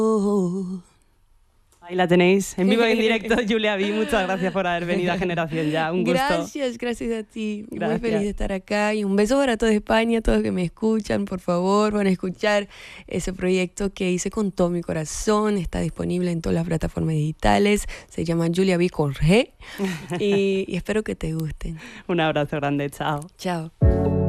Ahí la tenéis, en vivo y en directo, Giulia B. Muchas gracias por haber venido a Generación Ya, un gusto. Gracias a ti. Gracias. Muy feliz de estar acá y un beso para toda España, todos que me escuchan, por favor, van a escuchar ese proyecto que hice con todo mi corazón, está disponible en todas las plataformas digitales, se llama Giulia B con G y espero que te gusten. Un abrazo grande, chao. Chao.